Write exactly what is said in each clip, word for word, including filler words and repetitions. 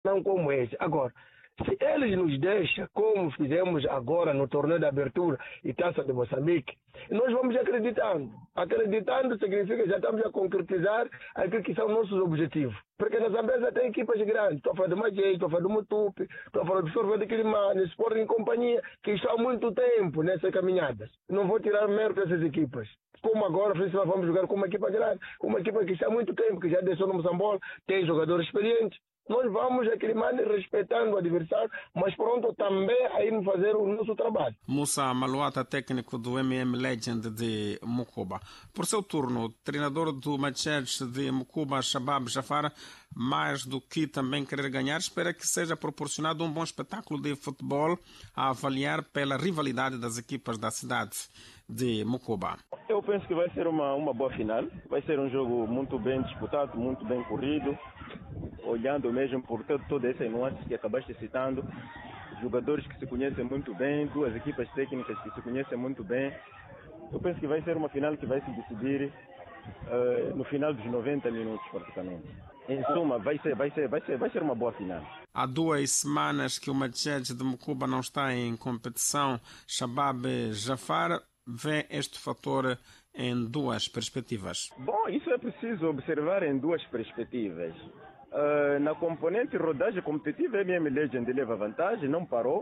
não como esse. Agora, se eles nos deixam, como fizemos agora no torneio de abertura e Taça de Moçambique, nós vamos acreditando. Acreditando significa que já estamos a concretizar aquilo que são nossos objetivos. Porque na Zambésia tem equipas grandes. Estou a falar do Magei, estou a falar do Mutupi, estou a falar do Sorvete de Quilimane, Sporting e companhia, que estão há muito tempo nessas caminhadas. Não vou tirar mérito dessas equipas. Como agora, vamos jogar com uma equipa grande, com uma equipa que está há muito tempo, que já deixou no Moçambola, tem jogadores experientes. Nós vamos a Quilimane respeitando o adversário, mas pronto também a irmos fazer o nosso trabalho. Musa Maluata, técnico do M M Legend de Mucuba. Por seu turno, o treinador do Machete de Mucuba, Shabab Jafar, mais do que também querer ganhar, espera que seja proporcionado um bom espetáculo de futebol a avaliar pela rivalidade das equipas da cidade de Mucuba. Eu penso que vai ser uma, uma boa final. Vai ser um jogo muito bem disputado, muito bem corrido. Olhando mesmo por todo, toda essa nuance que acabaste citando, jogadores que se conhecem muito bem, duas equipas técnicas que se conhecem muito bem. Eu penso que vai ser uma final que vai se decidir uh, no final dos noventa minutos, praticamente. Em suma, vai ser, vai ser, vai ser, vai ser uma boa final. Há duas semanas que o Machete de Mucuba não está em competição. Shabab Jafar vê este fator em duas perspectivas. Bom, isso é preciso observar em duas perspectivas. Uh, na componente rodagem competitiva, a M M Legend leva vantagem, não parou.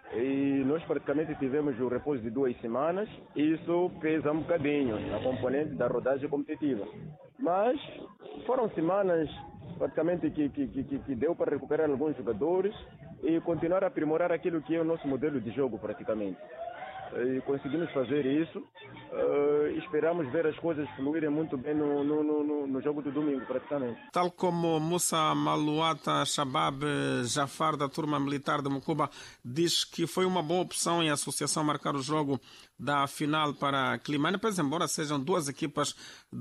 E nós praticamente tivemos o repouso de duas semanas. Isso pesa um bocadinho na componente da rodagem competitiva. Mas foram semanas praticamente que, que, que, que deu para recuperar alguns jogadores e continuar a aprimorar aquilo que é o nosso modelo de jogo praticamente. E conseguimos fazer isso. Uh, esperamos ver as coisas fluírem muito bem no, no, no, no jogo do domingo, praticamente. Tal como Musa Maluata Shabab Jafar, da turma militar de Mucuba, diz que foi uma boa opção em associação marcar o jogo da final para Quilimane, pois embora sejam duas equipas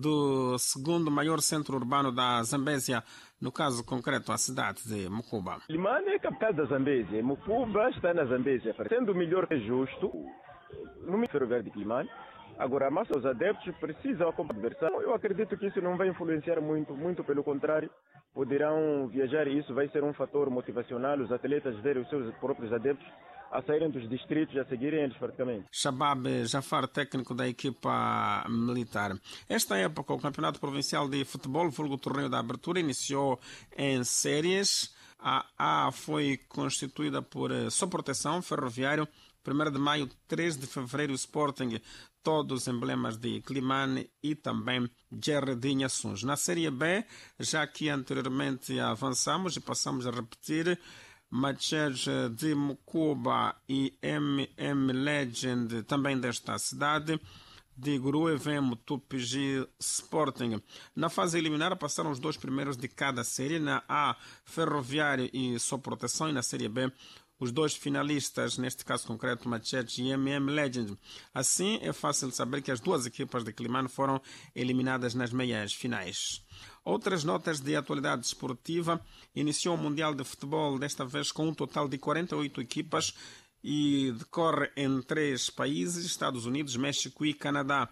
do segundo maior centro urbano da Zambésia, no caso concreto a cidade de Mucuba. Quilimane é a capital da Zambésia, Mucuba está na Zambésia, sendo melhor que justo no ferroviário de Quilimane. Agora, a massa dos adeptos precisam acompanhar. Eu acredito que isso não vai influenciar muito, muito pelo contrário, poderão viajar e isso vai ser um fator motivacional, os atletas verem os seus próprios adeptos a saírem dos distritos e a seguirem eles praticamente. Shabab Jafar, técnico da equipa militar. Esta época, o Campeonato Provincial de Futebol, vulgo Torneio da Abertura, iniciou em séries. A A foi constituída por Soproteção, Ferroviário, primeiro de maio, três de fevereiro, Sporting, todos os emblemas de Quilimane e também Gerardinho Assunção. Na Série B, já que anteriormente avançamos e passamos a repetir, Machete de Mucuba e M M Legend, também desta cidade, de Guru, Evemo, Tupigi, Sporting. Na fase eliminar passaram os dois primeiros de cada série, na A, Ferroviário e Soproteção, e na Série B, os dois finalistas, neste caso concreto, Machete e M M Legend. Assim, é fácil saber que as duas equipas de Quilimane foram eliminadas nas meias finais. Outras notas de atualidade esportiva. Iniciou o Mundial de Futebol, desta vez com um total de quarenta e oito equipas, e decorre em três países, Estados Unidos, México e Canadá.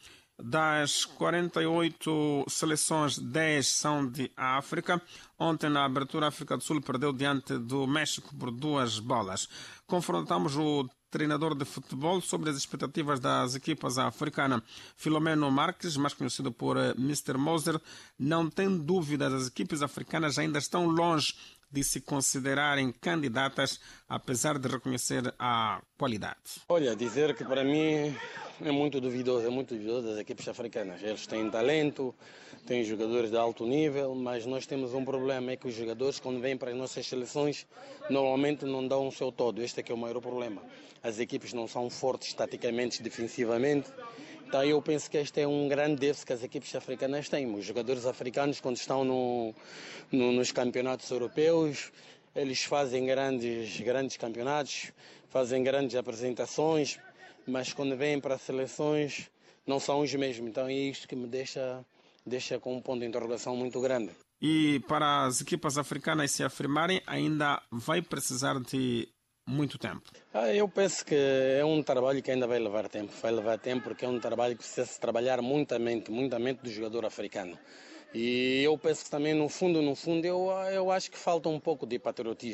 Das quarenta e oito seleções, dez são de África. Ontem, na abertura, a África do Sul perdeu diante do México por duas bolas. Confrontamos o treinador de futebol sobre as expectativas das equipas africanas. Filomeno Marques, mais conhecido por mister Moser, não tem dúvidas, as equipes africanas ainda estão longe de se considerarem candidatas, apesar de reconhecer a qualidade. Olha, dizer que para mim é muito duvidoso, é muito duvidoso das equipes africanas. Eles têm talento, têm jogadores de alto nível, mas nós temos um problema, é que os jogadores, quando vêm para as nossas seleções, normalmente não dão o seu todo. Este é que é o maior problema. As equipes não são fortes taticamente, defensivamente. Então eu penso que este é um grande déficit que as equipes africanas têm. Os jogadores africanos, quando estão no, no, nos campeonatos europeus, eles fazem grandes, grandes campeonatos, fazem grandes apresentações, mas quando vêm para as seleções não são os mesmos. Então é isto que me deixa, deixa com um ponto de interrogação muito grande. E para as equipas africanas se afirmarem, ainda vai precisar de muito tempo. Ah, eu penso que é um trabalho que ainda vai levar tempo. Vai levar tempo porque é um trabalho que precisa se trabalhar muitamente, muitamente do jogador africano. E eu penso que também, no fundo, no fundo, eu, eu acho que falta um pouco de patriotismo.